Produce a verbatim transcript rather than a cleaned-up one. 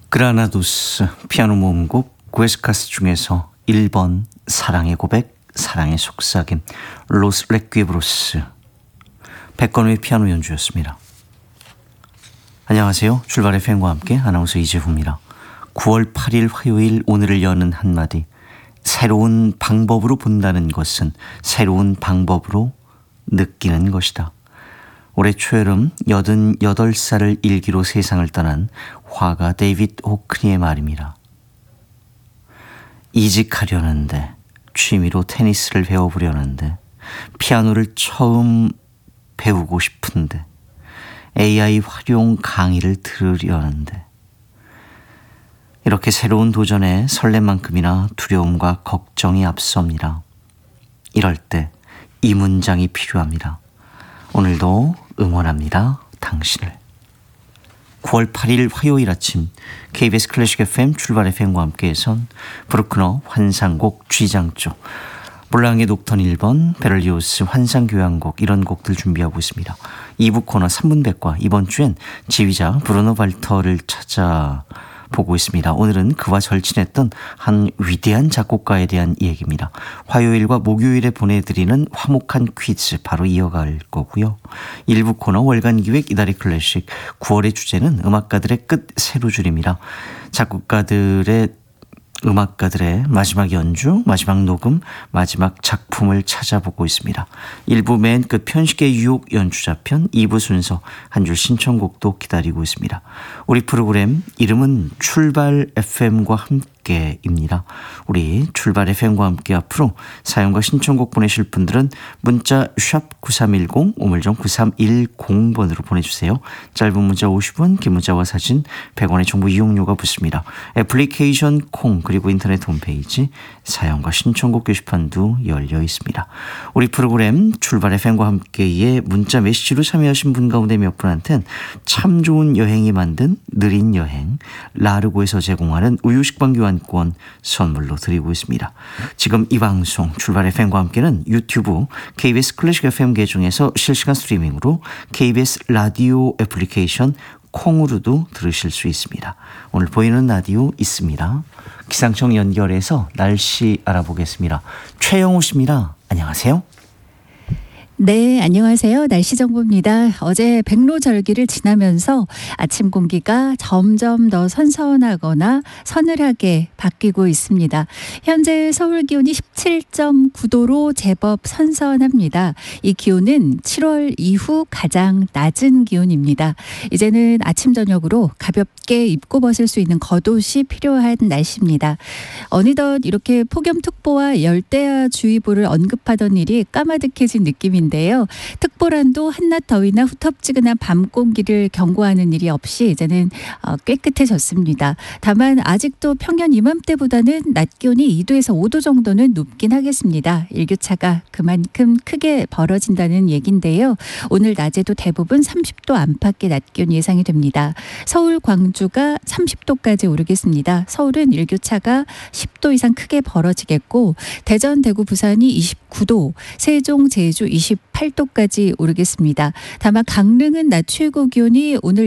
그라나두스 피아노 모음곡 구에스카스 중에서 일 번 사랑의 고백, 사랑의 속삭임, 로스 레퀴브로스 백건우의 피아노 연주였습니다. 안녕하세요. 출발의 팬과 함께 아나운서 이재후입니다. 구월 팔일 화요일, 오늘을 여는 한마디. 새로운 방법으로 본다는 것은 새로운 방법으로 느끼는 것이다. 올해 초여름 여든여덟 살을 일기로 세상을 떠난 화가 데이빗 호크니의 말입니다. 이직하려는데, 취미로 테니스를 배워보려는데, 피아노를 처음 배우고 싶은데, 에이아이 활용 강의를 들으려는데, 이렇게 새로운 도전에 설렘만큼이나 두려움과 걱정이 앞섭니다. 이럴 때 이 문장이 필요합니다. 오늘도 응원합니다. 당신을. 구월 팔일 화요일 아침 케이비에스 클래식 에프엠 출발 에프엠과 함께해선 브루크너 환상곡 G장조, 볼랑의 녹턴 일 번, 베를리오스 환상교향곡, 이런 곡들 준비하고 있습니다. 이 부 코너 삼 분 백과 이번 주엔 지휘자 브루노 발터를 찾아보고 있습니다. 오늘은 그와 절친했던 한 위대한 작곡가에 대한 이야기입니다. 화요일과 목요일에 보내드리는 화목한 퀴즈 바로 이어갈 거고요. 일 부 코너 월간 기획 이달의 클래식, 구월의 주제는 음악가들의 끝 세로줄입니다. 작곡가들의 음악가들의 마지막 연주, 마지막 녹음, 마지막 작품을 찾아보고 있습니다. 일 부 맨 끝 편식의 유혹 연주자편, 이 부 순서 한 줄 신청곡도 기다리고 있습니다. 우리 프로그램 이름은 출발 에프엠과 함께입니다. 우리 출발 에프엠과 함께 앞으로 사연과 신청곡 보내실 분들은 문자 샵 구삼일공, 우물정 구삼일공 번으로 보내주세요. 짧은 문자 오십 원, 긴 문자와 사진 백 원의 정보 이용료가 붙습니다. 애플리케이션 콩 그리고 인터넷 홈페이지 사연과 신청곡 게시판도 열려 있습니다. 우리 프로그램 출발 에프엠과 함께의 문자 메시지로 참여하신 분 가운데 몇 분한테는 참 좋은 여행이 만든 느린 여행 라르고에서 제공하는 우유 식빵 교환권 선물로 드리고 있습니다. 지금 이 방송 출발 에프엠과 함께는 유튜브 케이비에스 클래식 에프엠 계정에서 실시간 스트리밍으로 케이비에스 라디오 애플리케이션 콩으로도 들으실 수 있습니다. 오늘 보이는 라디오 있습니다. 기상청 연결해서 날씨 알아보겠습니다. 최영우 씨입니다. 안녕하세요. 네, 안녕하세요. 날씨 정보입니다. 어제 백로절기를 지나면서 아침 공기가 점점 더 선선하거나 서늘하게 바뀌고 있습니다. 현재 서울 기온이 십칠 점 구 도로 제법 선선합니다. 이 기온은 칠월 이후 가장 낮은 기온입니다. 이제는 아침 저녁으로 가볍게 입고 벗을 수 있는 겉옷이 필요한 날씨입니다. 어느덧 이렇게 폭염특보와 열대야주의보를 언급하던 일이 까마득해진 느낌입니다. 인데요. 특보란도 한낮 더위나 후텁지근한 밤 공기를 경고하는 일이 없이 이제는 깨끗해졌습니다. 다만 아직도 평년 이맘때보다는 낮 기온이 이 도에서 오 도 정도는 높긴 하겠습니다. 일교차가 그만큼 크게 벌어진다는 얘긴데요. 오늘 낮에도 대부분 삼십 도 안팎의 낮 기온 예상이 됩니다. 서울, 광주가 삼십 도까지 오르겠습니다. 서울은 일교차가 십 도 이상 크게 벌어지겠고, 대전, 대구, 부산이 이십구 도, 세종, 제주 이십팔 도까지 오르겠습니다. 다만 강릉은 낮 최고 기온이 오늘